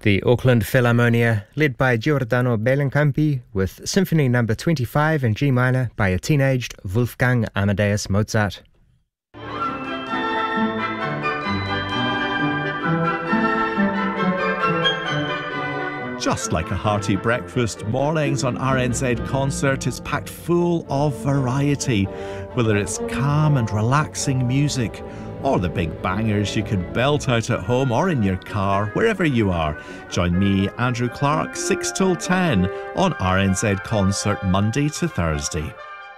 The Auckland Philharmonia, led by Giordano Bellincampi, with Symphony No. 25 in G minor by a teenaged Wolfgang Amadeus Mozart. Just like a hearty breakfast, mornings on RNZ Concert is packed full of variety, whether it's calm and relaxing music, or the big bangers you can belt out at home or in your car, wherever you are. Join me, Andrew Clark, 6 till 10 on RNZ Concert, Monday to Thursday.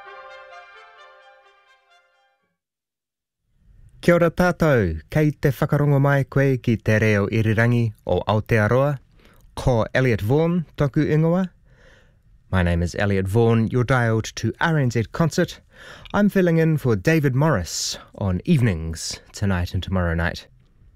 Kia ora tātou, kei te whakarongo mai koe ki te reo irirangi o Aotearoa, ko Elliot Vaughan toku ingoa. My name is Elliot Vaughan, you're dialed to RNZ Concert. I'm filling in for David Morris on evenings tonight and tomorrow night.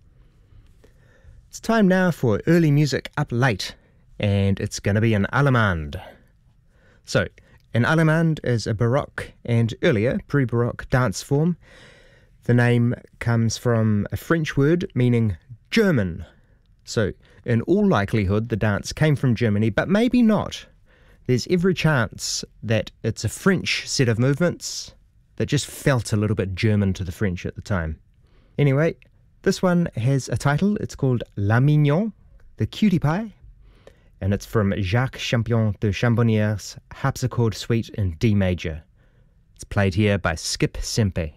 It's time now for early music up late, and it's going to be an allemande. So, an allemande is a Baroque and earlier pre-Baroque dance form. The name comes from a French word meaning German. So, in all likelihood, the dance came from Germany, but maybe not. There's every chance that it's a French set of movements that just felt a little bit German to the French at the time. Anyway, this one has a title. It's called La Mignon, the Cutie Pie, and it's from Jacques Champion de Chambonnier's Harpsichord Suite in D major. It's played here by Skip Sempe.